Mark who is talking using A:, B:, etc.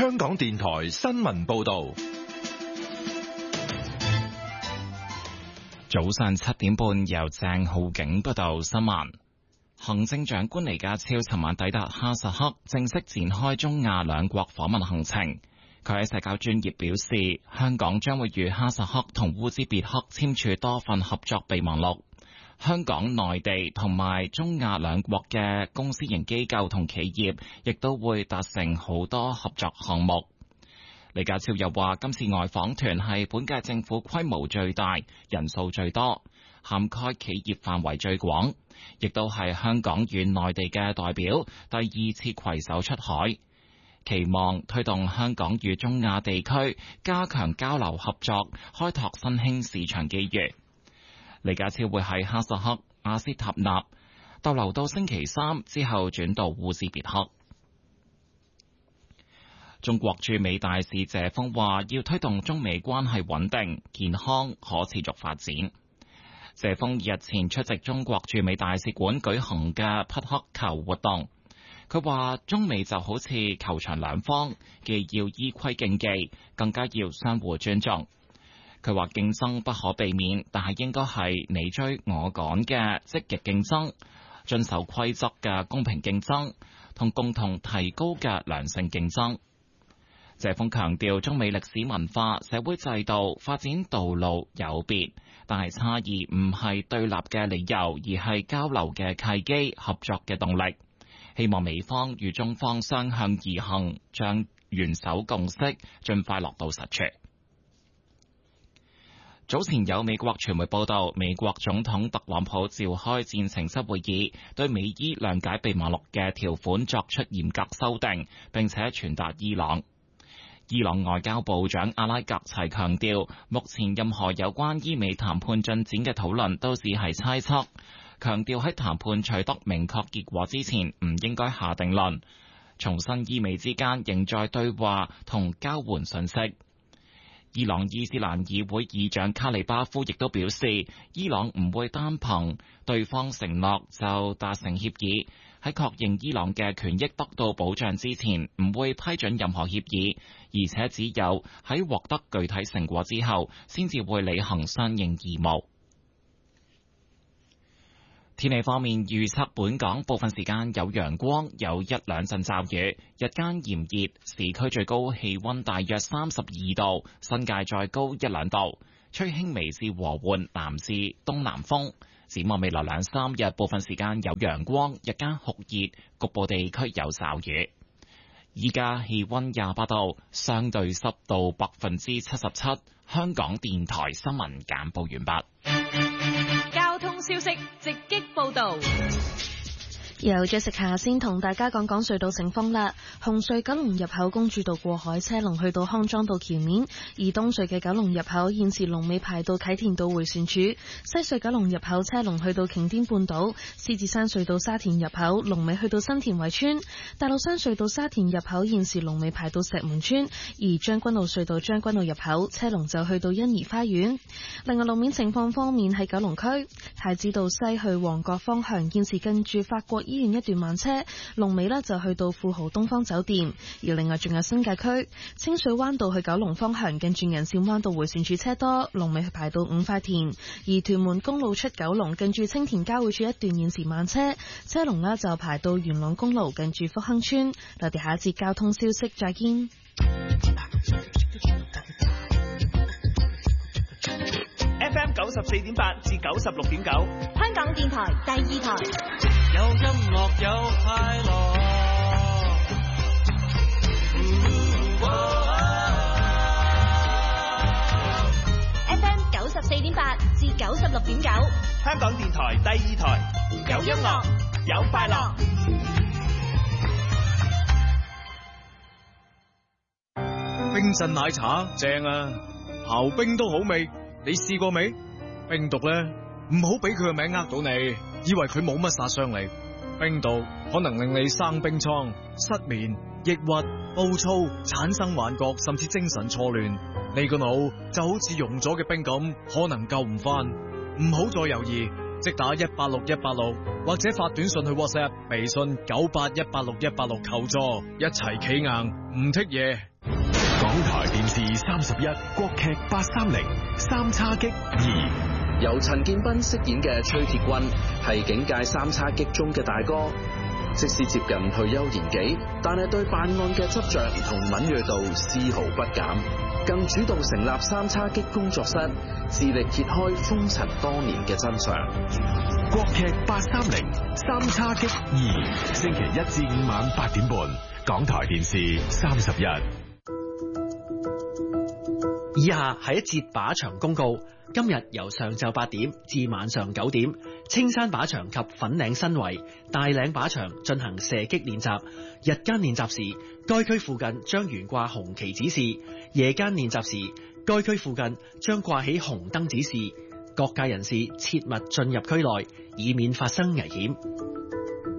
A: 香港電台新聞報道。
B: 早上7點半，由鄭浩景報道新聞。行政長官李家超尋晚抵達哈薩克，正式展開中亞兩國訪問行程。佢喺社交專頁表示，香港將會與哈薩克同烏茲別克簽署多份合作備忘錄。香港、內地同埋中亞兩國嘅公私營機構同企業，亦都會達成好多合作項目。李家超又話，今次外訪團係本屆政府規模最大、人數最多、涵蓋企業範圍最廣，亦都係香港與內地嘅代表第二次攜手出海，期望推動香港與中亞地區加強交流合作，開拓新興市場機遇。李家超會喺哈薩克阿斯塔納逗留到星期3，之後轉到烏茲別克。中國駐美大使謝鋒話，要推動中美關係穩定、健康、可持續發展。謝鋒日前出席中國駐美大使館舉行嘅匹克球活動，佢話中美就好似球場兩方，既要依規競技，更加要相互尊重。佢話競爭不可避免，但係應該係你追我趕嘅積極競爭，遵守規則嘅公平競爭，同共同提高嘅良性競爭。謝鋒強調，中美歷史文化、社會制度發展道路有別，但係差異唔係對立嘅理由，而係交流嘅契機、合作嘅動力。希望美方與中方相向而行，將元首共識盡快落到實處。早前有美國傳媒報道，美國總統特朗普召開戰情室會議，對美伊諒解備忘錄嘅條款作出嚴格修訂，並且傳達伊朗。伊朗外交部長阿拉格齊強調，目前任何有關伊美談判進展嘅討論都只係猜測，強調喺談判取得明確結果之前，唔應該下定論。重申伊美之間仍在對話同交換信息。伊朗伊斯蘭議會議長卡里巴夫亦都表示，伊朗唔會單憑對方承諾就達成協議，喺確認伊朗嘅權益得到保障之前，唔會批准任何協議，而且只有喺獲得具體成果之後，先至會履行相應義務。天氣方面，預測本港部分時間有陽光，有一兩陣驟雨，日間炎熱，市區最高氣溫大約32度，新界再高一兩度，吹輕微至和緩南至東南風。展望未來2、3日，部分時間有陽光，日間酷熱，局部地區有驟雨。依家氣溫28度，相對濕度77%。香港電台新聞簡報完畢。
C: 交通消息直擊報道。
D: 由Jessica先同大家講講隧道情況啦。紅隧九龍入口公主道過海車龍去到康莊道橋面，而東隧嘅九龍入口現時龍尾排到啟田道迴旋處，西隧九龍入口車龍去到擎天半島，獅子山隧道沙田入口龍尾去到新田圍村，大老山隧道沙田入口現時龍尾排到石門村，而將軍澳隧道將軍澳入口車龍就去到欣怡花園。另外路面情況方面，喺九龍區太子道西去旺角方向，現時近住法國醫院一段慢車，龍尾呢就去到富豪東方酒店。而另外仲有新界區清水灣道去九龍方向，近住銀線灣道迴旋處車多，龍尾排到五塊田。而屯門公路出九龍，近住青田交匯處一段現時慢車，車龍呢就排到元朗公路近住福亨村。我哋下一節交通消息再見。
E: FM 94.8至96.9，
C: 香港電台第2台。
E: 有音樂有快樂。
C: FM 94.8至96.9，
E: 香港電台第2台。有音樂有快樂。
F: 冰鎮奶茶正啊，刨冰都好味。你試過未？冰毒咧，唔好俾佢個名呃到你，以為佢冇乜殺傷力。冰毒可能令你生冰瘡、失眠、抑鬱、暴躁、產生幻覺，甚至精神錯亂。你個腦就好似溶咗嘅冰咁，可能救唔翻。唔好再猶豫，即打186186，或者發短信去 WhatsApp、微信98186186求助，一齊企硬唔剔嘢。
A: 港台電視31國劇830三叉戟2，
G: 由陳建斌飾演嘅崔鐵軍係警界三叉戟中嘅大哥，即使接近退休年紀，但係對辦案嘅執着同敏銳度絲毫不減，更主動成立三叉戟工作室，致力揭開封塵多年嘅真相。
A: 國劇830三叉戟2，星期1至5晚8點半，港台電視31。
H: 以下係一節靶場公告。今日由上晝8點至晚上9點，青山靶場及粉嶺新圍、大嶺靶場進行射擊練習。日間練習時，該區附近將懸掛紅旗指示；夜間練習時，該區附近將掛起紅燈指示。各界人士切勿進入區內，以免發生危險。